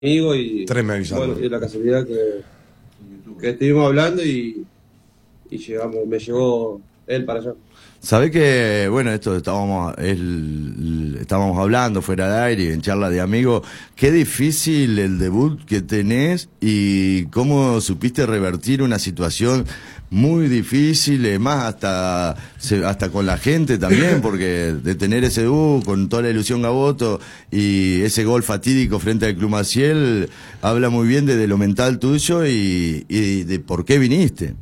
amigo y Tres me avisaron. bueno, y la casualidad que estuvimos hablando y llegamos, me llevó él para allá. Sabés que, bueno, esto estábamos hablando fuera de aire, y en charla de amigos, qué difícil el debut que tenés y cómo supiste revertir una situación muy difícil, más hasta con la gente también, porque de tener ese debut con toda la ilusión Gaboto y ese gol fatídico frente al Club Maciel, habla muy bien de lo mental tuyo y de por qué viniste.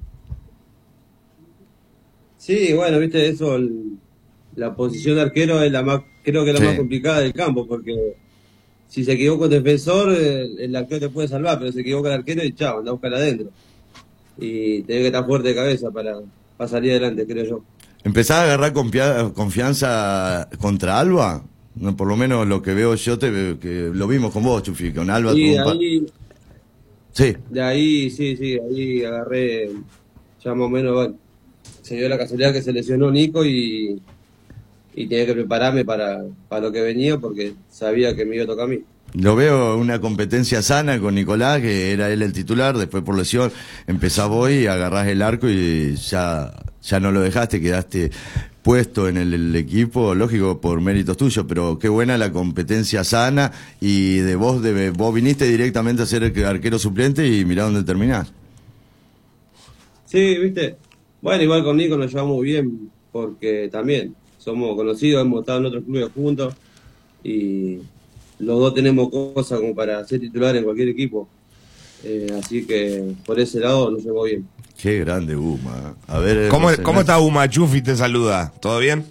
Sí, bueno, viste, eso, la posición de arquero es la más, creo que es la más Sí. complicada del campo, porque si se equivoca el defensor, el arquero te puede salvar, pero se equivoca el arquero y chao, anda a buscar adentro. Y tenés que estar fuerte de cabeza para salir adelante, creo yo. ¿Empezás a agarrar confianza contra Alba? No, por lo menos lo que veo yo, que lo vimos con vos, Chufi, con Alba. Y Sí, de ahí, sí, ahí agarré, ya más o menos, bueno, se dio la casualidad que se lesionó Nico y tenía que prepararme para lo que venía porque sabía que me iba a tocar a mí. lo veo una competencia sana con Nicolás, que era él el titular, después por lesión empezás vos y agarrás el arco y ya no lo dejaste, quedaste puesto en el equipo, lógico, por méritos tuyos, pero qué buena la competencia sana y vos viniste directamente a ser el arquero suplente y mirá dónde terminás. Sí, viste, bueno, igual con Nico nos llevamos bien porque también somos conocidos, hemos estado en otros clubes juntos y los dos tenemos cosas como para ser titular en cualquier equipo. Así que por ese lado nos llevamos bien. Qué grande Uma. A ver, ¿Cómo está Uma? Chufi te saluda. ¿Todo bien?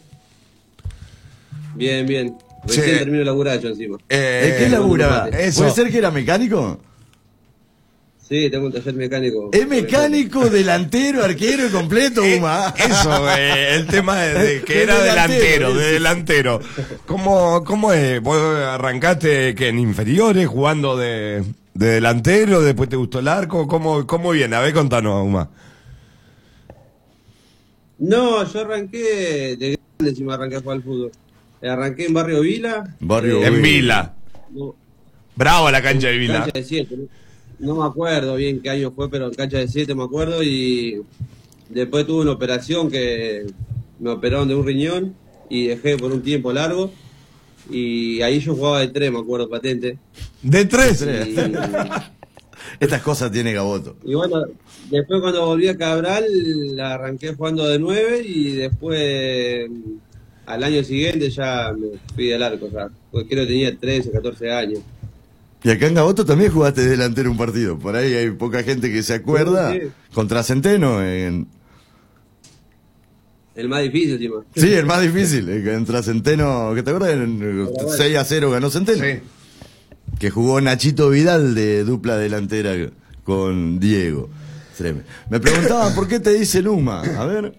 Bien, bien. Recién Sí. termino de laburar yo encima. ¿qué labura? Eso. ¿Puede ser que era mecánico? Sí, tengo un taller mecánico. Es mecánico, delantero, arquero completo, Uma. Eso, el tema de que De era delantero, de delantero. ¿Cómo es? ¿Vos arrancaste que en inferiores jugando de delantero, después te gustó el arco? ¿Cómo viene? A ver, contanos, Uma. No, yo arranqué de grande, si me arranqué a jugar al fútbol. Arranqué en Barrio Vila. Barrio En Uy. Vila. No, Bravo la cancha de Vila. cancha de 7. No me acuerdo bien qué año fue, pero en cancha de 7 me acuerdo. Y después tuve una operación que me operaron de un riñón y dejé por un tiempo largo. Y ahí yo jugaba de 3, me acuerdo, patente. De tres. Y, Estas cosas tiene Gaboto. y bueno, después cuando volví a Cabral, la arranqué jugando de 9 y después al año siguiente ya me fui del arco, o sea, pues creo que tenía 13, 14 años. Y acá en Gaboto también jugaste de delantero un partido. Por ahí hay poca gente que se acuerda. Sí. Contra Centeno. El El más difícil, encima. más difícil. Contra Centeno. ¿Qué te acuerdas? 6-0 ganó Centeno. Sí. Que jugó Nachito Vidal de dupla delantera con Diego. Tremendo. Me preguntaban por qué te dicen Uma. A ver.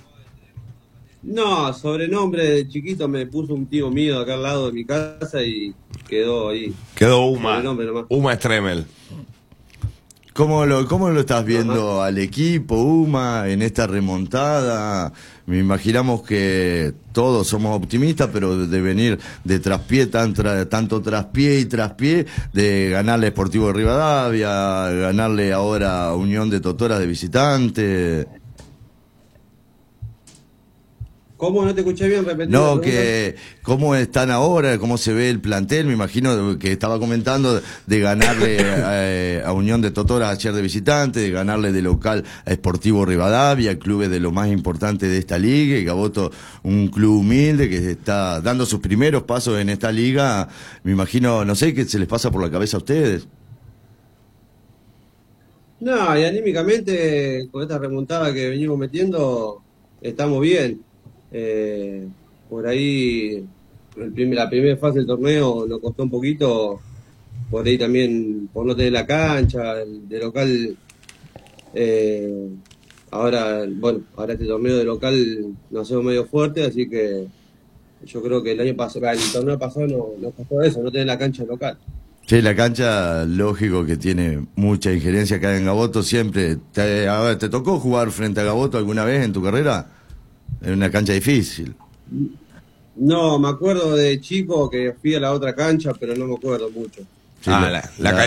No, sobrenombre de chiquito me puso un tío mío acá al lado de mi casa y quedó ahí. Quedó Uma. Sobrenombre nomás. Uma Stremel. ¿Cómo lo estás viendo al equipo, Uma, en esta remontada? Me imaginamos que todos somos optimistas, pero de venir de traspié, tanto traspié y traspié, de ganarle a Sportivo Rivadavia, ganarle ahora a Unión de Totoras de visitante. ¿Cómo? No te escuché bien repetir. No, la pregunta. que cómo están ahora, cómo se ve el plantel, me imagino que estaba comentando de ganarle a Unión de Totora ayer de visitante, de ganarle de local a Sportivo Rivadavia, clubes de lo más importante de esta liga, y Gaboto, un club humilde que está dando sus primeros pasos en esta liga, me imagino, no sé qué se les pasa por la cabeza a ustedes. No, y anímicamente, con esta remontada que venimos metiendo, estamos bien. Por ahí, la primera fase del torneo nos costó un poquito, por ahí también, por no tener la cancha, de local. Ahora este torneo de local nos hacemos medio fuerte, así que yo creo que el torneo pasado nos costó eso, no tener la cancha local. Sí, la cancha, lógico que tiene mucha injerencia acá en Gaboto siempre. A ver, ¿te tocó jugar frente a Gaboto alguna vez en tu carrera? En una cancha difícil. No, me acuerdo de chico que fui a la otra cancha, pero no me acuerdo mucho. Sí, la